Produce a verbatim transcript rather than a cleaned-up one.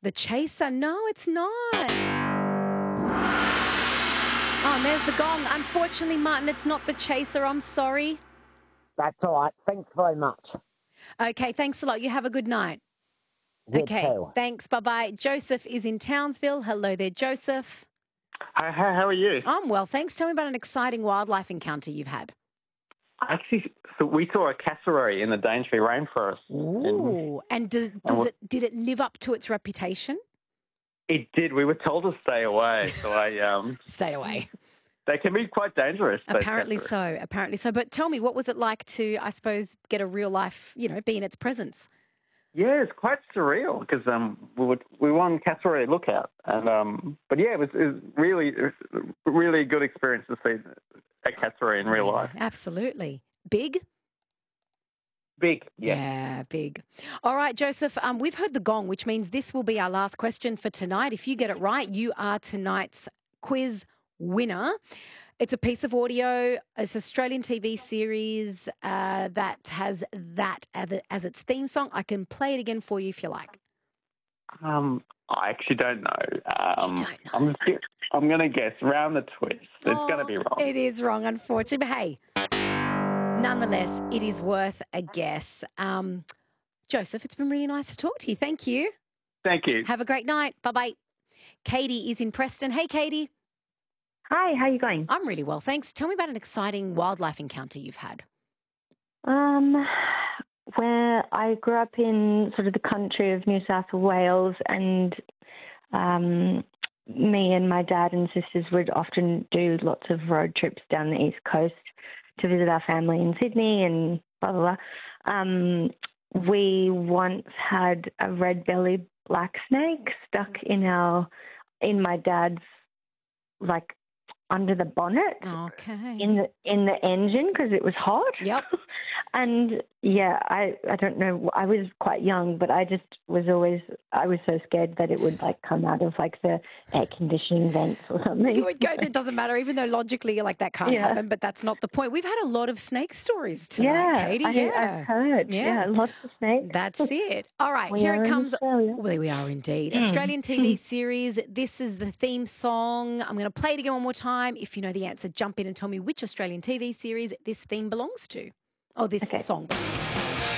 The Chaser. No, it's not. Oh, there's the gong. Unfortunately, Martin, it's not The Chaser. I'm sorry. That's all right. Thanks very much. Okay, thanks a lot. You have a good night. You Okay, too. thanks. Bye-bye. Joseph is in Townsville. Hello there, Joseph. Hi, hi, how are you? I'm well, thanks. Tell me about an exciting wildlife encounter you've had. Actually, so we saw a cassowary in the Daintree rainforest. Ooh, and does, does it did it live up to its reputation? It did. We were told to stay away, so I um stayed away. They can be quite dangerous. Apparently so. Apparently so. But tell me, what was it like to, I suppose, get a real life, you know, be in its presence? Yeah, it's quite surreal because um we were we were on Cassowary Lookout, and um but yeah, it was, it was really it was a really good experience to see a cassowary in real Yeah, life. Absolutely. Big? Big, yeah. Yeah, big. All right, Joseph, um, we've heard the gong, which means this will be our last question for tonight. If you get it right, you are tonight's quiz winner. It's a piece of audio. It's an Australian T V series uh, that has that as its theme song. I can play it again for you if you like. Um, I actually don't know. Um, you don't know. I'm just, I'm going to guess round the twist. It's oh, going to be wrong. It is wrong, unfortunately. But hey, nonetheless, it is worth a guess. Um, Joseph, it's been really nice to talk to you. Thank you. Thank you. Have a great night. Bye-bye. Katie is in Preston. Hey, Katie. Hi, how are you going? I'm really well, thanks. Tell me about an exciting wildlife encounter you've had. Um, where I grew up in sort of the country of New South Wales, and um, me and my dad and sisters would often do lots of road trips down the East Coast to visit our family in Sydney and blah, blah, blah. Um, we once had a red-bellied black snake stuck in our, in my dad's, like, under the bonnet, okay, in the in the engine because it was hot. Yep. And yeah, I I don't know. I was quite young, but I just was always I was so scared that it would like come out of like the air conditioning vents or something. You would go. It doesn't matter, even though logically you're like that can't Yeah. happen. But that's not the point. We've had a lot of snake stories tonight, Yeah, Katie. I, yeah, I've heard. Yeah. Yeah. lots of snakes. That's it. All right, We here are it in comes. Australia. Well, there we are indeed. Mm. Australian T V series. This is the theme song. I'm going to play it again one more time. If you know the answer, jump in and tell me which Australian T V series this theme belongs to. Oh, this Okay. song.